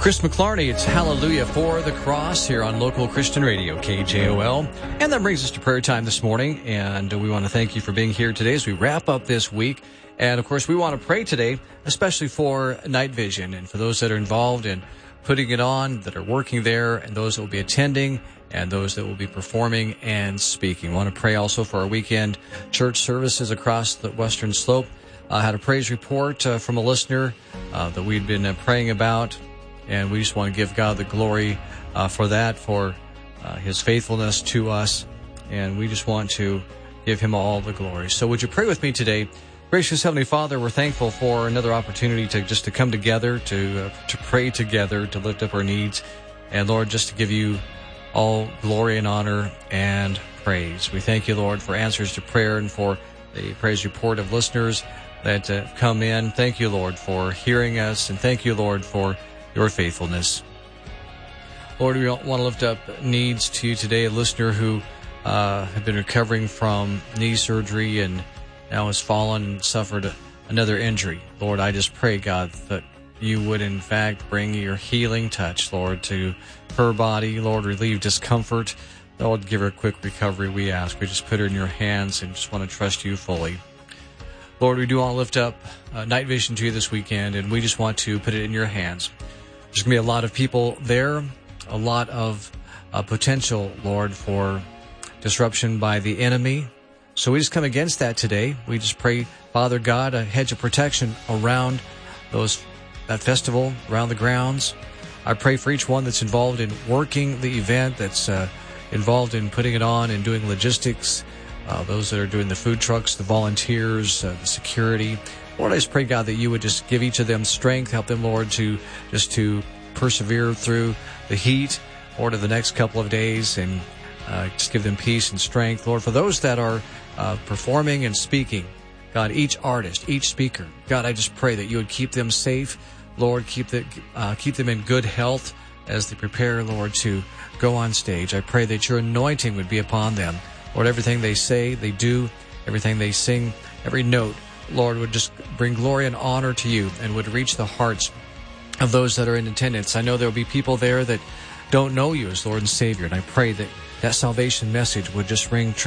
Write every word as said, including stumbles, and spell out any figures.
Chris McClarney, it's Hallelujah for the Cross here on Local Christian Radio, K J O L. And that brings us to prayer time this morning, and we want to thank you for being here today as we wrap up this week. And, of course, we want to pray today, especially for Night Vision, and for those that are involved in putting it on, that are working there, and those that will be attending, and those that will be performing and speaking. We want to pray also for our weekend church services across the Western Slope. I uh, had a praise report uh, from a listener uh, that we'd been uh, praying about, and we just want to give God the glory uh, for that, for uh, His faithfulness to us, and we just want to give Him all the glory. So would you pray with me today? Gracious Heavenly Father, we're thankful for another opportunity to just to come together, to uh, to pray together, to lift up our needs, and Lord, just to give you all glory and honor and praise. We thank you, Lord, for answers to prayer and for the praise report of listeners that uh, come in. Thank you, Lord, for hearing us, and thank you, Lord, for your faithfulness. Lord, we want to lift up needs to you today. A listener who uh, had been recovering from knee surgery and now has fallen and suffered another injury. Lord, I just pray, God, that you would in fact bring your healing touch, Lord, to her body. Lord, relieve discomfort. Lord, give her a quick recovery, we ask. We just put her in your hands and just want to trust you fully. Lord, we do want to lift up uh, Night Vision to you this weekend, and we just want to put it in your hands. There's going to be a lot of people there, a lot of uh, potential, Lord, for disruption by the enemy. So we just come against that today. We just pray, Father God, a hedge of protection around those that festival, around the grounds. I pray for each one that's involved in working the event, that's uh, involved in putting it on and doing logistics, uh, those that are doing the food trucks, the volunteers, uh, the security. Lord, I just pray, God, that you would just give each of them strength, help them, Lord, to just to persevere through the heat, Lord, of the next couple of days, and uh, just give them peace and strength. Lord, for those that are uh, performing and speaking, God, each artist, each speaker, God, I just pray that you would keep them safe, Lord, keep, the, uh, keep them in good health as they prepare, Lord, to go on stage. I pray that your anointing would be upon them. Lord, everything they say, they do, everything they sing, every note, Lord, would just bring glory and honor to you and would reach the hearts of those that are in attendance. I know there will be people there that don't know you as Lord and Savior, and I pray that that salvation message would just ring true